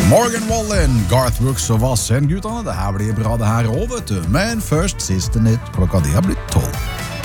Morgan Wallen, Garth Brooks og Vassendgutane. Det her blir bra det her også, vet du. Men først siste nytt, klokka de har blitt 12.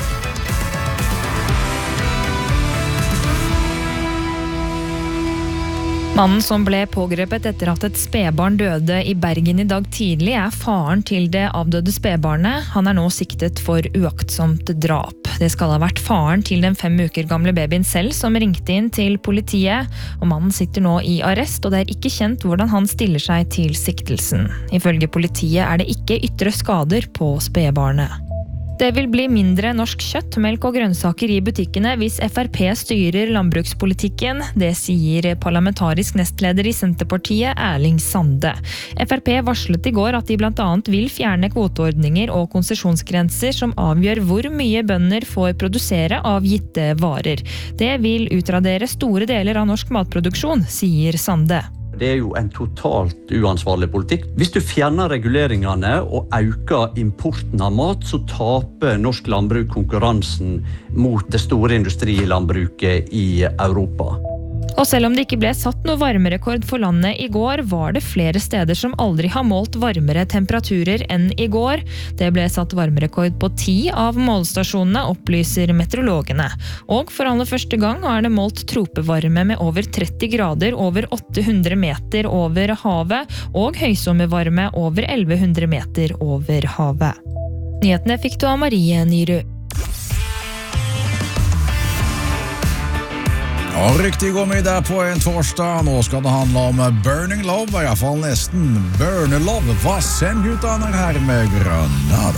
Mannen som ble pågrepet etter at et spedbarn døde i Bergen i dag tidlig faren til det avdøde spedbarnet. Han nå siktet for uaktsomt drap. Det skal ha vært faren til den 5 uker gamle babyen selv som ringte inn til politiet, og mannen sitter nå i arrest, og det ikke kjent hvordan han stiller seg til siktelsen. Ifølge politiet det ikke ytre skader på spedbarnet. Det vil bli mindre norsk kjøtt, melk og grønnsaker i butikkene hvis FrP styrer landbrukspolitikken. Det sier parlamentarisk nestleder i Senterpartiet, Erling Sande. FrP varslet i går at de blant annet vil fjerne kvoteordninger og konsesjonsgrenser som avgjør hvor mye bønder får produsere av gitte varer. Det vil utradere store deler av norsk matproduksjon, sier Sande. Det jo en totalt uansvarlig politikk. Hvis du fjerner reguleringene og øker importen av mat, så taper norsk landbruk konkurransen mot det store industrilandbruket i Europa. Og selv om det ikke ble satt noe varmerekord for landet i går, var det flere steder som aldri har målt varmere temperaturer enn i går. Det ble satt varmerekord på 10 av målestasjonene, opplyser meteorologene. Og for aller første gang det målt tropevarme med over 30 grader over 800 meter over havet, og høysommervarme over 1100 meter over havet. Nyhetene fikk du av Marie Nyrud. Og riktig god middag på en torsdag. Nå skal det handle om Burning Love, i hvert fall nesten Burner Love. Vassendgutane her med Granada.